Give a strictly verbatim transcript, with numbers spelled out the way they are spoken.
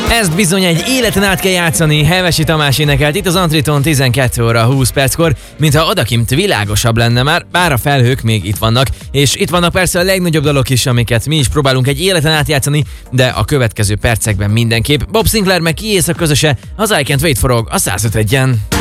Ezt bizony egy életen át kell játszani. Hevesi Tamás énekelt itt az Antriton tizenkét óra húsz perckor, mintha odakint világosabb lenne már, bár a felhők még itt vannak. És itt vannak persze a legnagyobb dalok is, amiket mi is próbálunk egy életen át játszani, de a következő percekben mindenképp. Bob Sinclair meg Kiész a közöse, az I Can't Wait forog a száz öt egyen.